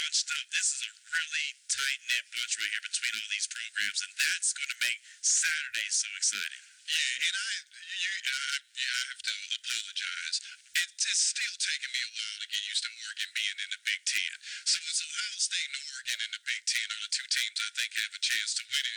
bunched up. This is a really tight knit bunch right here between all these programs, and that's going to make Saturday so exciting. Yeah, and I have to apologize. It's still taking me a while to get used to Oregon being in the Big Ten. So it's Ohio State and Oregon in the Big Ten are the two teams I think have a chance to win it.